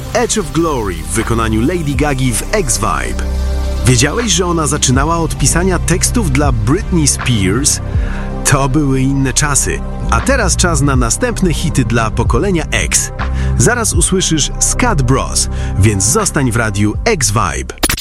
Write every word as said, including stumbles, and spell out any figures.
Edge of Glory w wykonaniu Lady Gagi w X-Vibe. Wiedziałeś, że ona zaczynała od pisania tekstów dla Britney Spears? To były inne czasy, a teraz czas na następne hity dla pokolenia X. Zaraz usłyszysz Scat Bros, więc zostań w radiu X-Vibe.